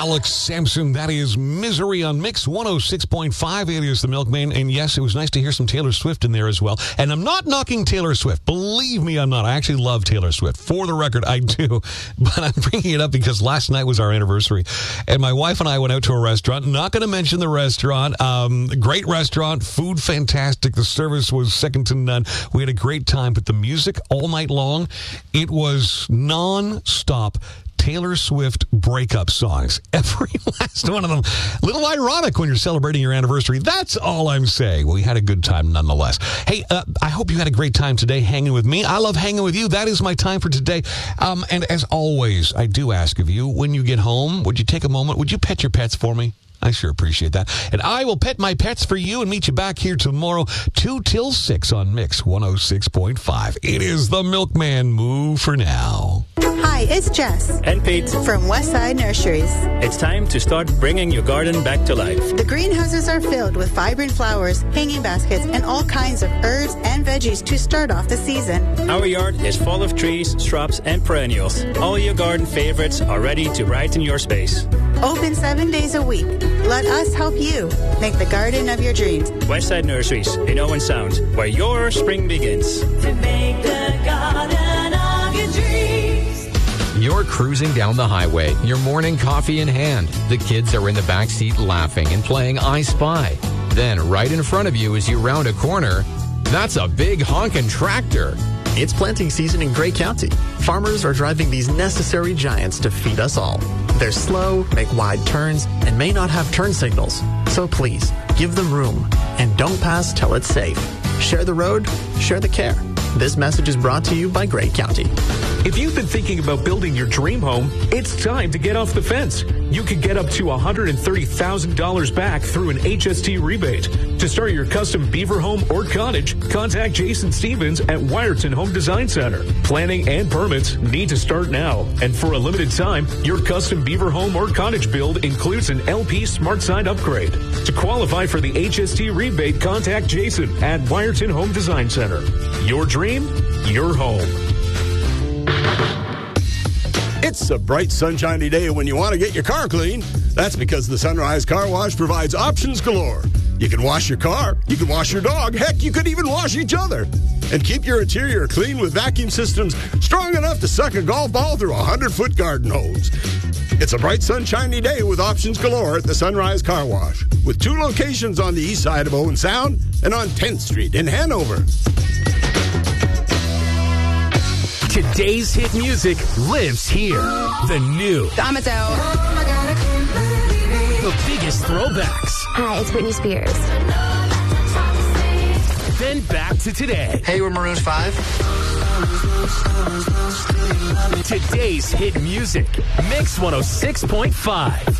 Alex Sampson. That is Misery on Mix 106.5. It is the Milkman. And yes, it was nice to hear some Taylor Swift in there as well. And I'm not knocking Taylor Swift. Believe me, I'm not. I actually love Taylor Swift. For the record, I do. But I'm bringing it up because last night was our anniversary. And my wife and I went out to a restaurant. Not going to mention the restaurant. Great restaurant. Food fantastic. The service was second to none. We had a great time. But the music all night long, it was non-stop Taylor Swift breakup songs. Every last one of them. Little ironic when you're celebrating your anniversary. That's all I'm saying. We had a good time nonetheless. Hey, I hope you had a great time today hanging with me. I love hanging with you. That is my time for today. And as always, I do ask of you, when you get home, would you take a moment? Would you pet your pets for me? I sure appreciate that. And I will pet my pets for you and meet you back here tomorrow, 2 till 6 on Mix 106.5. It is the Milkman. Move for now. Hi, it's Jess. And Pete. From Westside Nurseries. It's time to start bringing your garden back to life. The greenhouses are filled with vibrant flowers, hanging baskets, and all kinds of herbs and veggies to start off the season. Our yard is full of trees, shrubs, and perennials. All your garden favorites are ready to brighten your space. Open 7 days a week. Let us help you make the garden of your dreams. Westside Nurseries in Owen Sound, where your spring begins. To make the garden of your dreams. You're cruising down the highway, your morning coffee in hand. The kids are in the back seat laughing and playing I Spy. Then right in front of you as you round a corner, that's a big honkin' tractor. It's planting season in Grey County. Farmers are driving these necessary giants to feed us all. They're slow, make wide turns, and may not have turn signals. So please, give them room and don't pass till it's safe. Share the road, share the care. This message is brought to you by Grey County. If you've been thinking about building your dream home, it's time to get off the fence. You can get up to $130,000 back through an HST rebate. To start your custom beaver home or cottage, contact Jason Stevens at Wyerton Home Design Center. Planning and permits need to start now. And for a limited time, your custom beaver home or cottage build includes an LP Smart Side upgrade. To qualify for the HST rebate, contact Jason at Wyerton Home Design Center. Your dream, your home. It's a bright, sunshiny day when you want to get your car clean. That's because the Sunrise Car Wash provides options galore. You can wash your car, you can wash your dog, heck, you could even wash each other. And keep your interior clean with vacuum systems strong enough to suck a golf ball through a 100-foot garden hose. It's a bright, sunshiny day with options galore at the Sunrise Car Wash, with 2 locations on the east side of Owen Sound and on 10th Street in Hanover. Today's hit music lives here. The new. Damaso. The biggest throwbacks. Hi, it's Britney Spears. Then back to today. Hey, we're Maroon 5. Today's hit music. Mix 106.5.